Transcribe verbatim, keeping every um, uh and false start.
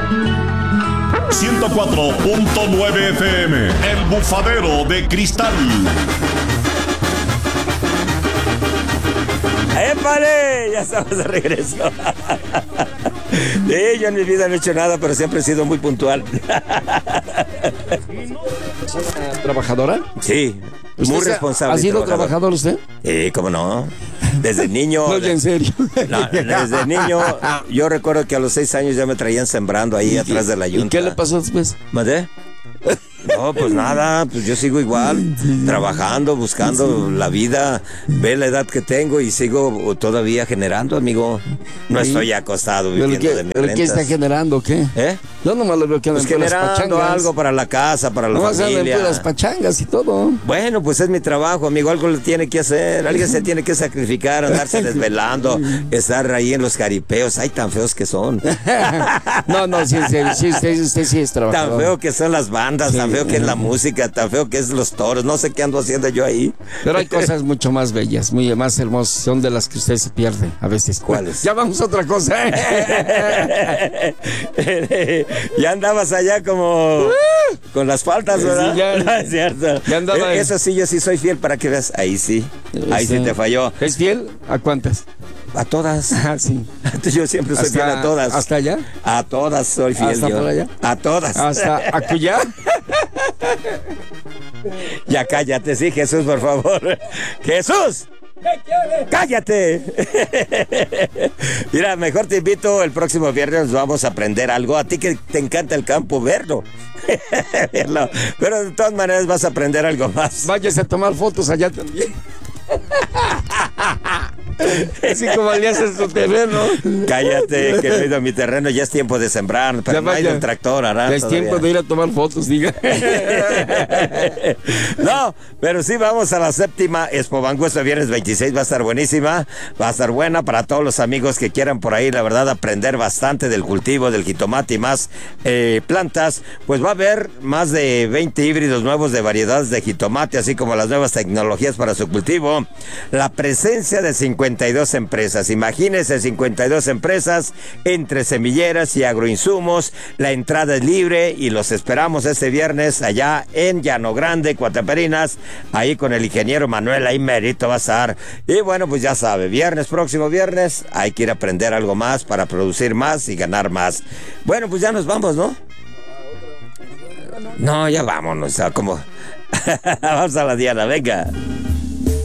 ciento cuatro punto nueve F M, El Bufadero de Cristal. ¡Épale! Ya estamos de regreso. Sí, yo en mi vida no he hecho nada, pero siempre he sido muy puntual. ¿Trabajadora? Sí, muy responsable. ¿Ha sido trabajador usted? Sí, cómo no. Desde niño. No, en serio. No, desde niño, yo recuerdo que a los seis años ya me traían sembrando ahí atrás de la yunta. ¿Y qué le pasó después? ¿Mandé? No, pues nada, pues yo sigo igual, trabajando, buscando la vida, ve la edad que tengo y sigo todavía generando, amigo. No estoy acostado viviendo qué, de mis ¿Pero qué está generando, qué? ¿Eh? Yo nomás lo veo que andan pues generando algo para la casa, para la no familia. No las pachangas y todo. Bueno, pues es mi trabajo, amigo, algo le tiene que hacer, alguien se tiene que sacrificar, andarse desvelando, estar ahí en los jaripeos, ay, tan feos que son. No, no, sí, sí, sí, usted, usted sí es trabajador. Tan feo que son las bandas, sí, tan feo que es la música, tan feo que es los toros, no sé qué ando haciendo yo ahí. Pero hay cosas mucho más bellas, muy más hermosas, son de las que usted se pierde a veces. ¿Cuáles? Ya vamos a otra cosa. Ya andabas allá como con las faltas, ¿verdad? Sí, ya, no, es cierto. Ya andaba eh, eso sí, yo sí soy fiel para que veas. Ahí sí, ahí sí, sí te falló. ¿Es fiel? ¿A cuántas? A todas. Ah, sí. Yo siempre soy hasta, fiel a todas. ¿Hasta allá? A todas soy fiel. ¿Hasta yo. por allá? A todas. ¿Hasta acullá? Ya cállate, sí, Jesús, por favor. ¡Jesús! ¿Qué quieres? ¡Cállate! Mira, mejor te invito el próximo viernes, vamos a aprender algo. A ti que te encanta el campo, verlo. verlo. Pero de todas maneras vas a aprender algo más. Váyase a tomar fotos allá también. Así como le haces tu terreno. Cállate, que no he ido a mi terreno, ya es tiempo de sembrar, pero ya no hay un tractor, hará. Ya es todavía. tiempo de ir a tomar fotos, diga. No, pero sí vamos a la séptima Expo Banco este viernes veintiséis, va a estar buenísima, va a estar buena para todos los amigos que quieran por ahí, la verdad, aprender bastante del cultivo del jitomate y más eh, plantas. Pues va a haber más de veinte híbridos nuevos de variedades de jitomate, así como las nuevas tecnologías para su cultivo. La presencia de cincuenta y dos empresas, imagínense, cincuenta y dos empresas entre semilleras y agroinsumos. La entrada es libre y los esperamos este viernes allá en Llano Grande, Cuataperinas, ahí con el ingeniero Manuel, ahí merito va a estar. Y bueno, pues ya sabe, viernes, próximo viernes, hay que ir a aprender algo más para producir más y ganar más. Bueno, pues ya nos vamos, ¿no? No, ya vámonos, como vamos a la Diana, venga.